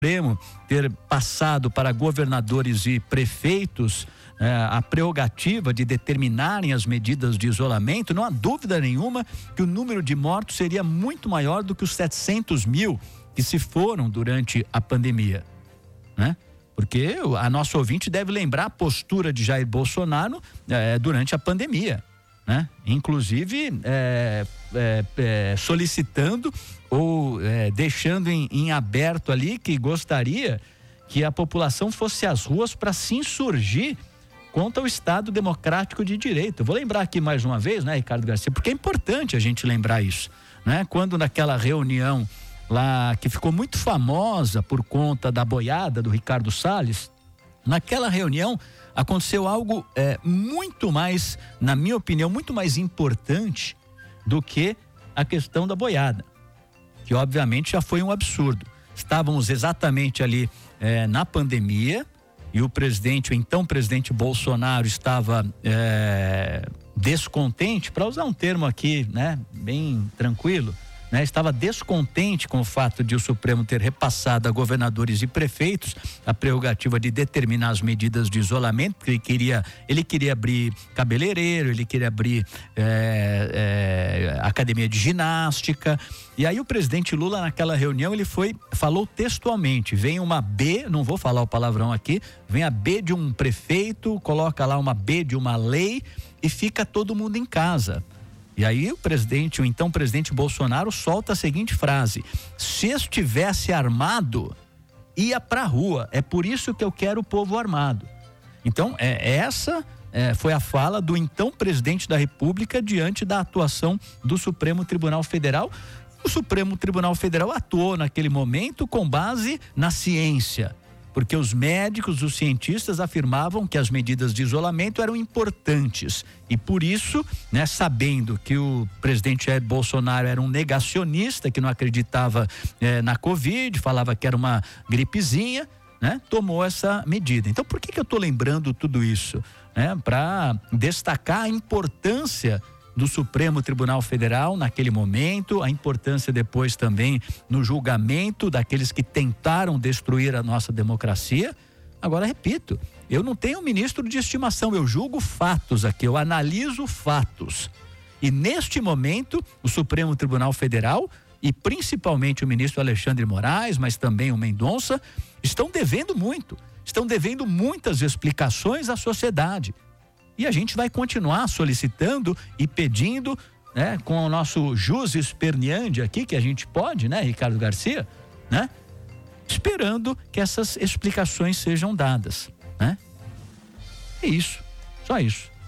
Supremo ter passado para governadores e prefeitos a prerrogativa de determinarem as medidas de isolamento, não há dúvida nenhuma que o número de mortos seria muito maior do que os 700 mil que se foram durante a pandemia, né? Porque a nossa ouvinte deve lembrar a postura de Jair Bolsonaro durante a pandemia, né? Inclusive solicitando ou deixando em aberto ali que gostaria que a população fosse às ruas para se insurgir contra o Estado Democrático de Direito. Eu vou lembrar aqui mais uma vez, né, Ricardo Garcia, porque é importante a gente lembrar isso, né? Quando naquela reunião lá que ficou muito famosa por conta da boiada do Ricardo Salles, naquela reunião aconteceu algo muito mais, na minha opinião, muito mais importante do que a questão da boiada, que obviamente já foi um absurdo. Estávamos exatamente ali na pandemia e o então presidente Bolsonaro estava descontente, para usar um termo aqui, né, bem tranquilo, né, estava descontente com o fato de o Supremo ter repassado a governadores e prefeitos a prerrogativa de determinar as medidas de isolamento, porque ele queria abrir cabeleireiro, ele queria abrir academia de ginástica. E aí o presidente Lula, naquela reunião, falou textualmente: vem uma B, não vou falar o palavrão aqui, vem a B de um prefeito, coloca lá uma B de uma lei e fica todo mundo em casa. E aí o então presidente Bolsonaro solta a seguinte frase: se estivesse armado, ia pra rua, é por isso que eu quero o povo armado. Então, essa foi a fala do então presidente da República diante da atuação do Supremo Tribunal Federal. O Supremo Tribunal Federal atuou naquele momento com base na ciência, porque os médicos, os cientistas afirmavam que as medidas de isolamento eram importantes e por isso, né, sabendo que o presidente Jair Bolsonaro era um negacionista, que não acreditava na Covid, falava que era uma gripezinha, né, tomou essa medida. Então, por que eu estou lembrando tudo isso? Para destacar a importância do Supremo Tribunal Federal naquele momento, a importância depois também no julgamento daqueles que tentaram destruir a nossa democracia. Agora, repito, eu não tenho ministro de estimação, eu julgo fatos aqui, eu analiso fatos. E neste momento, o Supremo Tribunal Federal e principalmente o ministro Alexandre Moraes, mas também o Mendonça, estão devendo muitas explicações à sociedade. E a gente vai continuar solicitando e pedindo, né, com o nosso jus esperneandi aqui, que a gente pode, né, Ricardo Garcia, né, esperando que essas explicações sejam dadas, né? É isso, só isso.